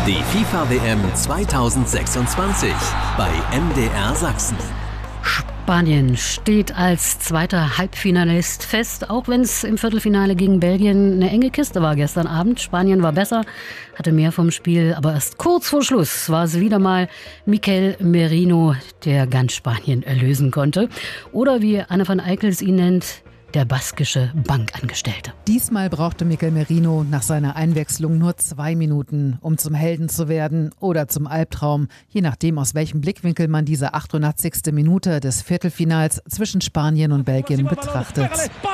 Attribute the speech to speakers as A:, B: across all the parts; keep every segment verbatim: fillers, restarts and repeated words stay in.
A: Die FIFA-W M zweitausendsechsundzwanzig bei M D R Sachsen.
B: Spanien steht als zweiter Halbfinalist fest, auch wenn es im Viertelfinale gegen Belgien eine enge Kiste war gestern Abend. Spanien war besser, hatte mehr vom Spiel, aber erst kurz vor Schluss war es wieder mal Mikel Merino, der ganz Spanien erlösen konnte. Oder wie Anne van Eickels ihn nennt, der baskische Bankangestellte.
C: Diesmal brauchte Mikel Merino nach seiner Einwechslung nur zwei Minuten, um zum Helden zu werden oder zum Albtraum, je nachdem, aus welchem Blickwinkel man diese achtundachtzigste Minute des Viertelfinals zwischen Spanien und Belgien betrachtet.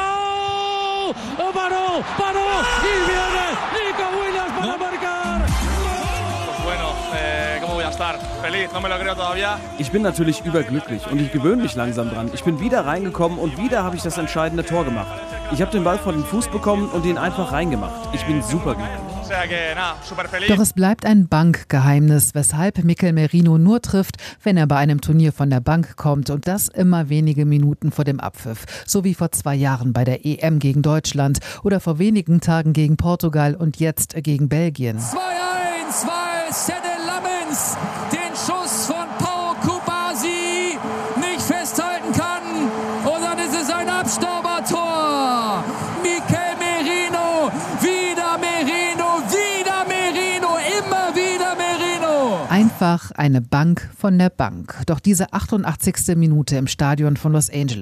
D: Ich bin natürlich überglücklich und ich gewöhne mich langsam dran. Ich bin wieder reingekommen und wieder habe ich das entscheidende Tor gemacht. Ich habe den Ball vor den Fuß bekommen und ihn einfach reingemacht. Ich bin superglücklich.
C: Doch es bleibt ein Bankgeheimnis, weshalb Mikel Merino nur trifft, wenn er bei einem Turnier von der Bank kommt und das immer wenige Minuten vor dem Abpfiff. So wie vor zwei Jahren bei der E M gegen Deutschland oder vor wenigen Tagen gegen Portugal und jetzt gegen Belgien.
E: zwei eins, weil Senne Lammens den Schuss von Pau Kubasi nicht festhalten kann. Und dann ist es ein Abstaubertor. Mikel Merino, wieder Merino, wieder Merino, immer wieder Merino.
C: Einfach eine Bank von der Bank. Doch diese achtundachtzigste Minute im Stadion von Los Angeles